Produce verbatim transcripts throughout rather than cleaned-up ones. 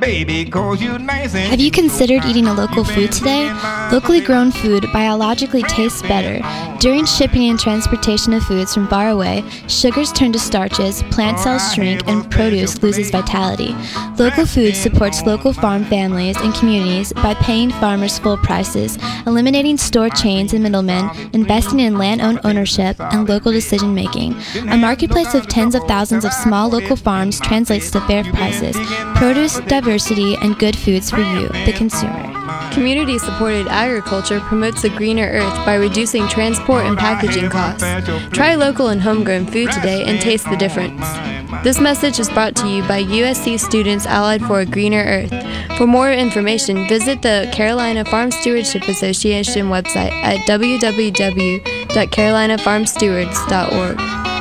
Baby, cause you nice and Have you considered eating a local food today? Locally grown food biologically tastes better. During shipping and transportation of foods from far away, sugars turn to starches, plant cells shrink, and produce loses vitality. Local food supports local farm families and communities by paying farmers full prices, eliminating store chains and middlemen, investing in land-owned ownership, and local decision-making. A marketplace of tens of thousands of small local farms translates to fair prices, produce, diversity, and good foods for you, the consumer. Community-supported agriculture promotes a greener earth by reducing transport and packaging costs. Try local and homegrown food today and taste the difference. This message is brought to you by U S C Students Allied for a Greener Earth. For more information, visit the Carolina Farm Stewardship Association website at w w w dot carolina farm stewards dot org.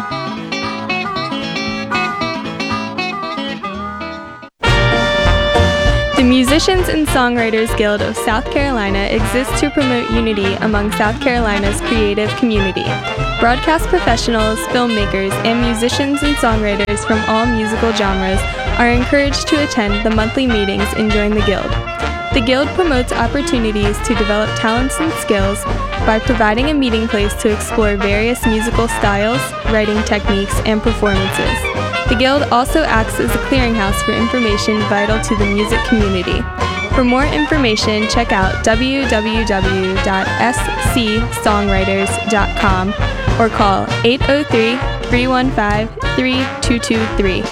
The Musicians and Songwriters Guild of South Carolina exists to promote unity among South Carolina's creative community. Broadcast professionals, filmmakers, and musicians and songwriters from all musical genres are encouraged to attend the monthly meetings and join the Guild. The Guild promotes opportunities to develop talents and skills by providing a meeting place to explore various musical styles, writing techniques, and performances. The Guild also acts as a clearinghouse for information vital to the music community. For more information, check out w w w dot s c songwriters dot com or call eight oh three, three one five, three two two three.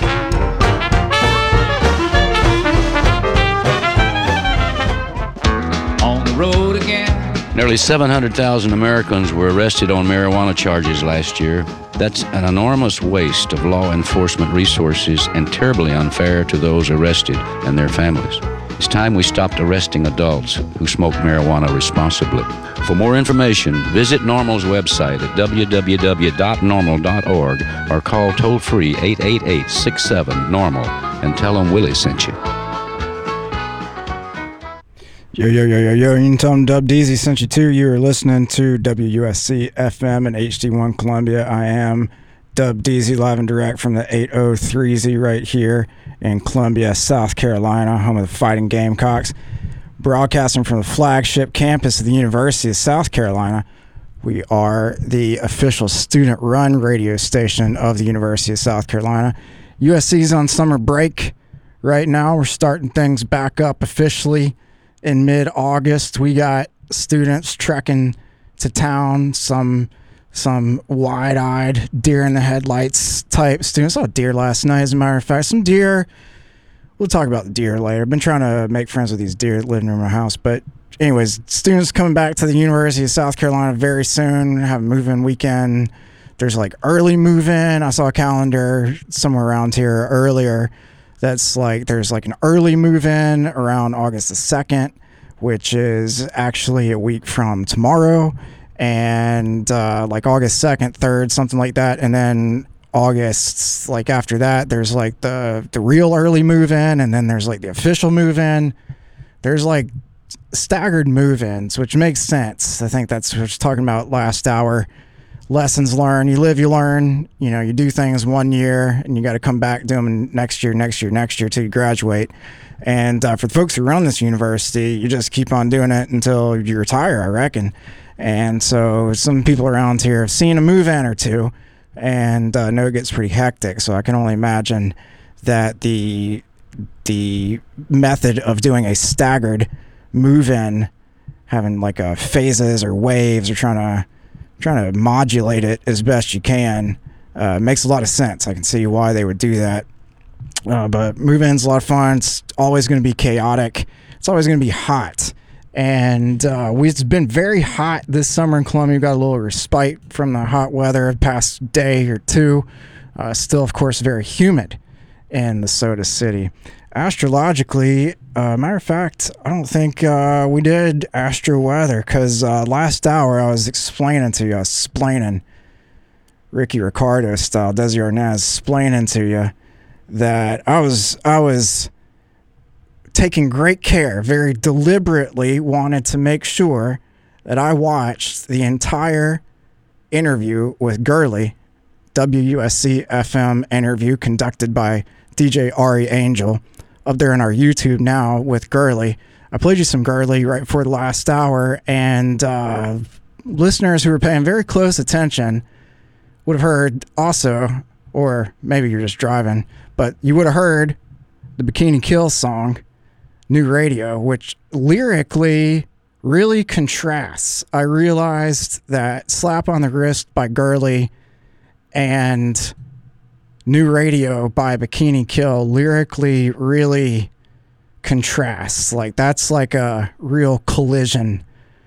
on the road again. Nearly seven hundred thousand Americans were arrested on marijuana charges last year. That's an enormous waste of law enforcement resources and terribly unfair to those arrested and their families. It's time we stopped arresting adults who smoke marijuana responsibly. For more information, visit NORML's website at w w w dot normal dot org or call toll-free eight eight eight, six seven, normal and tell them Willie sent you. Yo, yo, yo, yo, yo, you can tell them Dub Deezy sent you too. You are listening to W U S C F M and H D one Columbia. I am Dub Deezy, live and direct from the eight oh three Z right here in Columbia, South Carolina, home of the Fighting Gamecocks. Broadcasting from the flagship campus of the University of South Carolina. We are the official student-run radio station of the University of South Carolina. U S C's on summer break right now. We're starting things back up officially. In mid-August, we got students trekking to town, some some wide-eyed, deer-in-the-headlights type students. I saw a deer last night, as a matter of fact. Some deer. We'll talk about the deer later. I've been trying to make friends with these deer that live near my house. But anyways, students coming back to the University of South Carolina very soon. We're have a move-in weekend. There's like early move-in. I saw a calendar somewhere around here earlier. That's like, there's like an early move-in around August the second, which is actually a week from tomorrow, and uh, like August second, third, something like that. And then August, like after that, there's like the, the real early move-in, and then there's like the official move-in. There's like staggered move-ins, which makes sense. I think that's what I was talking about last hour. Lessons learned. You live, you learn. You know, you do things one year, and you got to come back, do them next year, next year, next year till you graduate. And uh, for the folks who run this university, you just keep on doing it until you retire, I reckon. And so some people around here have seen a move-in or two, and uh, know it gets pretty hectic. So I can only imagine that the the method of doing a staggered move-in, having like a phases or waves, or trying to trying to modulate it as best you can, uh, makes a lot of sense. I can see why they would do that. Uh, but move-in's a lot of fun. It's always going to be chaotic. It's always going to be hot. And uh, we, it's been very hot this summer in Columbia. We got a little respite from the hot weather the past day or two. Uh, still, of course, very humid in the Soda City. Astrologically, uh, matter of fact, I don't think uh, we did astro weather, because uh, last hour I was explaining to you, I was explaining Ricky Ricardo style, Desi Arnaz, explaining to you that I was I was taking great care, very deliberately wanted to make sure that I watched the entire interview with Gurley, W U S C F M interview conducted by D J Ari Angel up there on our YouTube now with Gurley. I played you some Gurley right before the last hour, and uh, listeners who were paying very close attention would have heard also, or maybe you're just driving, but you would have heard the Bikini Kill song, New Radio, which lyrically really contrasts. I realized that Slap on the Wrist by Gurley and New Radio by Bikini Kill lyrically really contrasts. Like, that's like a real collision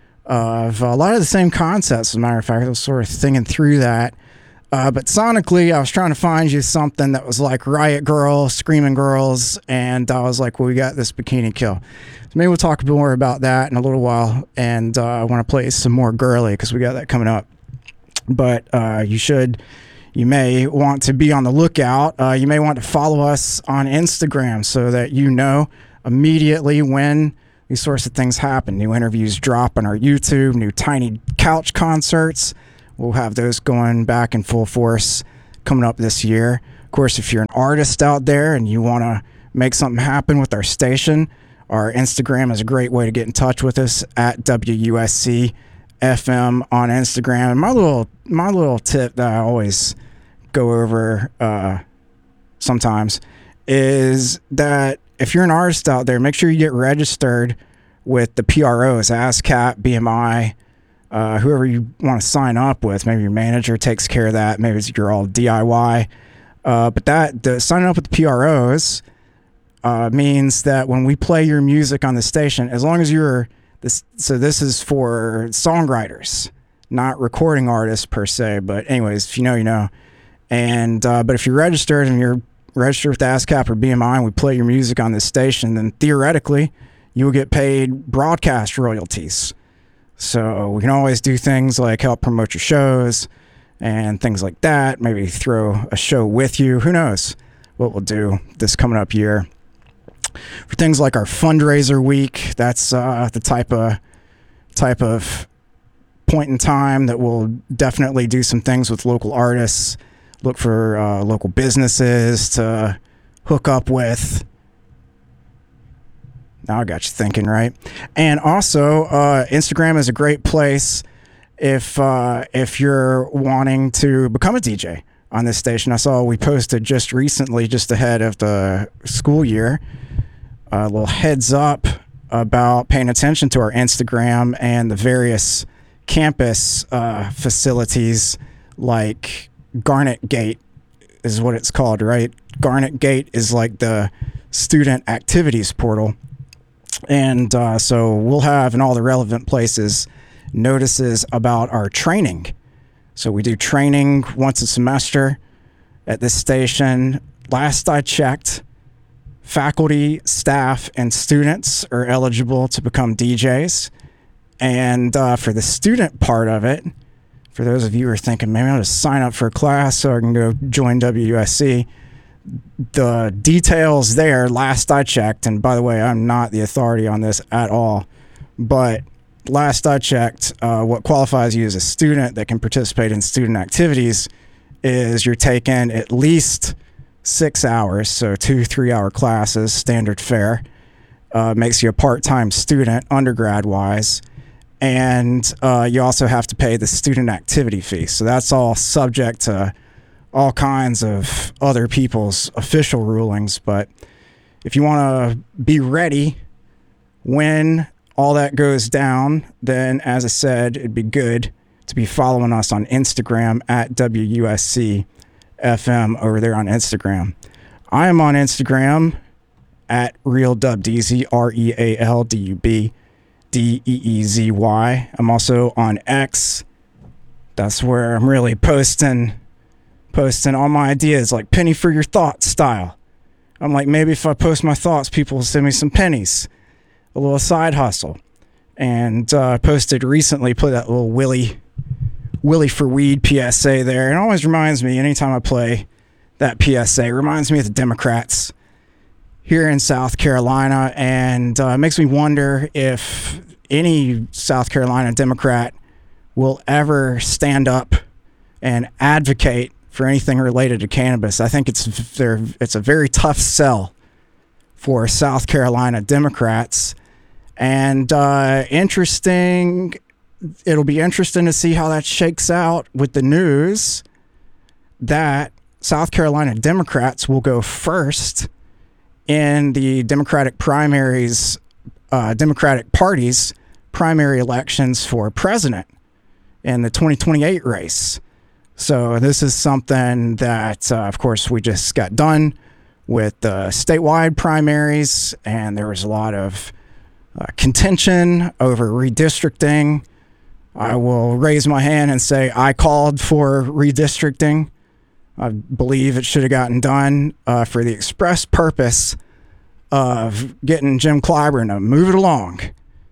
of a lot of the same concepts. As a matter of fact, I was sort of thinking through that. Uh, but sonically, I was trying to find you something that was like Riot Girl, Screaming Girls, and I was like, well, we got this Bikini Kill. So maybe we'll talk more about that in a little while, and uh, I want to play some more Gurley because we got that coming up. But uh, you should, you may want to be on the lookout. Uh, you may want to follow us on Instagram so that you know immediately when these sorts of things happen. New interviews drop on our YouTube, new Tiny Couch concerts. We'll have those going back in full force coming up this year. Of course, if you're an artist out there and you want to make something happen with our station, our Instagram is a great way to get in touch with us at W U S C F M on Instagram. And my little my little tip that I always go over uh, sometimes is that if you're an artist out there, make sure you get registered with the P R Os, ASCAP, B M I, Uh, whoever you want to sign up with. Maybe your manager takes care of that. Maybe it's, you're all D I Y. Uh, but that the signing up with the P R Os uh, means that when we play your music on the station, as long as you're this, so this is for songwriters, not recording artists per se. But anyways, if you know, you know. And uh, but if you're registered and you're registered with ASCAP or B M I, and we play your music on this station, then theoretically you will get paid broadcast royalties. So we can always do things like help promote your shows and things like that. Maybe throw a show with you. Who knows what we'll do this coming up year. For things like our fundraiser week, that's uh, the type of type of point in time that we'll definitely do some things with local artists. Look for uh, local businesses to hook up with. Now I got you thinking, right? And also, uh, Instagram is a great place if uh, if you're wanting to become a D J on this station. I saw we posted just recently, just ahead of the school year, a little heads up about paying attention to our Instagram and the various campus uh, facilities like Garnet Gate is what it's called, right? Garnet Gate is like the student activities portal. And uh, so we'll have in all the relevant places notices about our training. So we do training once a semester at this station. Last I checked, faculty, staff, and students are eligible to become D Js. And uh, for the student part of it, for those of you who are thinking, maybe I'll just sign up for a class so I can go join W U S C, the details there, last I checked, and by the way, I'm not the authority on this at all, but last I checked, uh, what qualifies you as a student that can participate in student activities is you're taking at least six hours, so two three-hour classes, standard fare, uh, makes you a part-time student, undergrad-wise, and uh, you also have to pay the student activity fee, so that's all subject to all kinds of other people's official rulings. But if you want to be ready when all that goes down, then as I said, it'd be good to be following us on Instagram at W U S C F M over there on Instagram. I am on Instagram at RealDubDeezy, R E A L D U B D E E Z Y. I'm also on X. That's where I'm really posting posting all my ideas, like penny for your thoughts style. I'm like, maybe if I post my thoughts, people will send me some pennies. A little side hustle. And uh, I posted recently, put that little Willie, Willie for Weed P S A there. And it always reminds me, anytime I play that P S A, it reminds me of the Democrats here in South Carolina. And uh, it makes me wonder if any South Carolina Democrat will ever stand up and advocate for anything related to cannabis. I think it's there. It's a very tough sell for South Carolina Democrats. And uh, interesting, it'll be interesting to see how that shakes out with the news that South Carolina Democrats will go first in the Democratic primaries, uh, Democratic Party's primary elections for president in the twenty twenty-eight race. So this is something that, uh, of course, we just got done with the statewide primaries, and there was a lot of uh, contention over redistricting. I will raise my hand and say I called for redistricting. I believe it should have gotten done uh, for the express purpose of getting Jim Clyburn to move it along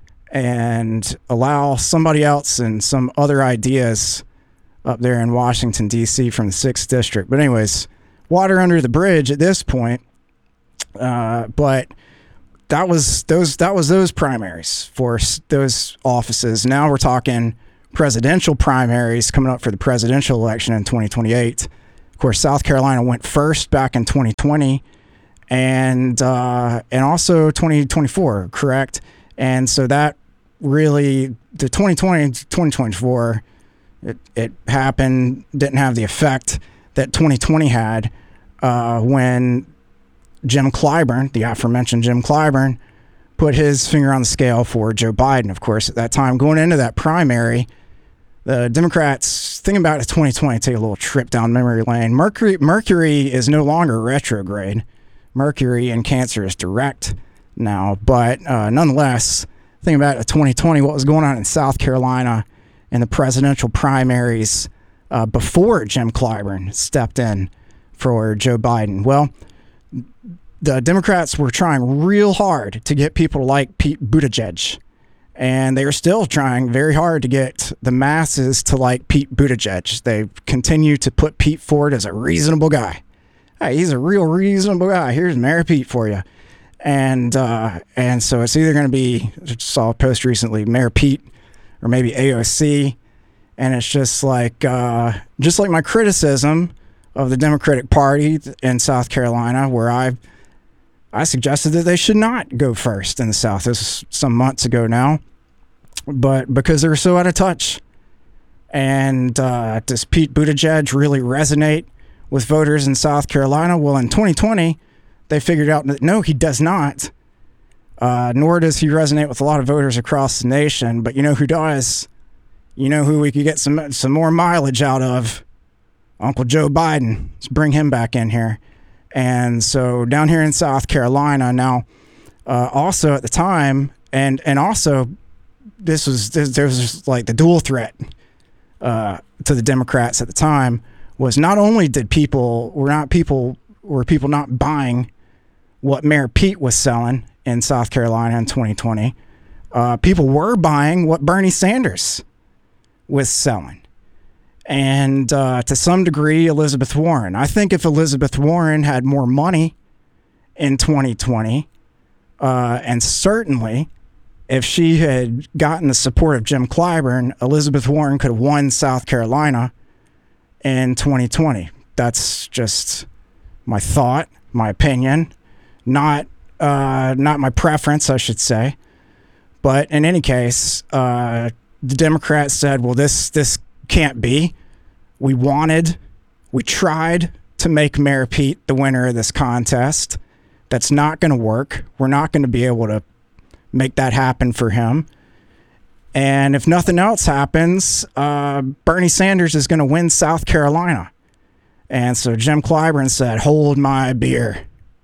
and allow somebody else and some other ideas up there in Washington, D C from the sixth District. But anyways, water under the bridge at this point. Uh, but that was those that was those primaries for s- those offices. Now we're talking presidential primaries coming up for the presidential election in twenty twenty-eight. Of course, South Carolina went first back in twenty twenty, and uh, and also twenty twenty-four, correct? And so that really, the twenty twenty, twenty twenty-four, it, it happened, didn't have the effect that twenty twenty had uh, when Jim Clyburn, the aforementioned Jim Clyburn, put his finger on the scale for Joe Biden. Of course, at that time, going into that primary, the Democrats, thinking back to twenty twenty, take a little trip down memory lane. Mercury, Mercury is no longer retrograde. Mercury in Cancer is direct now, but uh, nonetheless, thinking back to twenty twenty, what was going on in South Carolina in the presidential primaries uh, before Jim Clyburn stepped in for Joe Biden. Well, the Democrats were trying real hard to get people like Pete Buttigieg, and they are still trying very hard to get the masses to like Pete Buttigieg. They continue to put Pete forward as a reasonable guy. Hey, he's a real reasonable guy. Here's Mayor Pete for you. And uh, and so it's either going to be, I saw a post recently, Mayor Pete or maybe A O C. And it's just like, uh, just like my criticism of the Democratic Party in South Carolina, where I I suggested that they should not go first in the South. This is some months ago now, but because they were so out of touch. And uh, does Pete Buttigieg really resonate with voters in South Carolina? Well, in twenty twenty, they figured out that no, he does not. Uh, nor does he resonate with a lot of voters across the nation. But you know who does? You know who we could get some some more mileage out of? Uncle Joe Biden. Let's bring him back in here. And so down here in South Carolina now, uh, also at the time, and and also this was this, there was like the dual threat uh, to the Democrats at the time was not only did people were not people were people not buying what Mayor Pete was selling in South Carolina in twenty twenty, uh, people were buying what Bernie Sanders was selling. And uh, to some degree, Elizabeth Warren. I think if Elizabeth Warren had more money in twenty twenty, uh, and certainly if she had gotten the support of Jim Clyburn, Elizabeth Warren could have won South Carolina in twenty twenty. That's just my thought, my opinion, not uh, not my preference, I should say. But in any case, uh, the Democrats said, well, this this can't be. We wanted, we tried to make Mayor Pete the winner of this contest. That's not going to work. We're not going to be able to make that happen for him. And if nothing else happens, uh, Bernie Sanders is going to win South Carolina. And so Jim Clyburn said, hold my beer.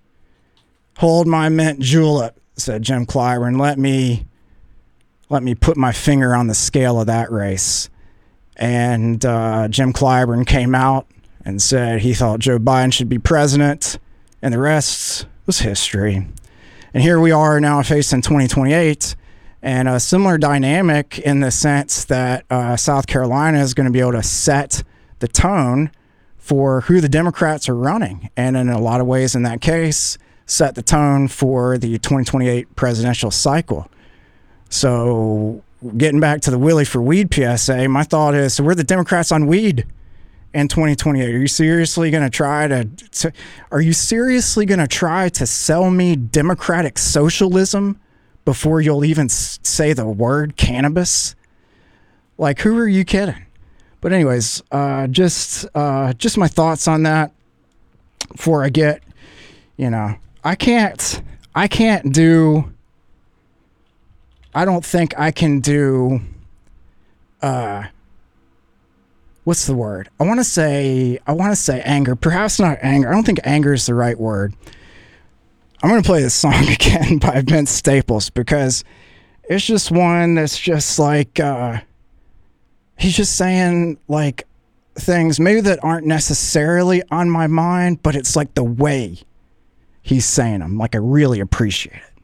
Hold my mint julep, said Jim Clyburn. Let me, let me put my finger on the scale of that race. And uh, Jim Clyburn came out and said he thought Joe Biden should be president, and the rest was history. And here we are now facing twenty twenty-eight, and a similar dynamic in the sense that uh, South Carolina is going to be able to set the tone for who the Democrats are running, and in a lot of ways in that case, set the tone for the twenty twenty-eight presidential cycle. So getting back to the Willie for Weed P S A, my thought is, so we're the Democrats on weed in twenty twenty-eight? Are you seriously going to try to, to are you seriously going to try to sell me democratic socialism before you'll even s- say the word cannabis? Like, who are you kidding? But anyways, uh, just uh, just my thoughts on that before I get, you know, I can't, I can't do, I don't think I can do, uh, what's the word? I want to say, I want to say anger, perhaps not anger. I don't think anger is the right word. I'm going to play this song again by Vince Staples because it's just one that's just like, uh, he's just saying like things maybe that aren't necessarily on my mind, but it's like the way he's saying them. Like, I really appreciate it.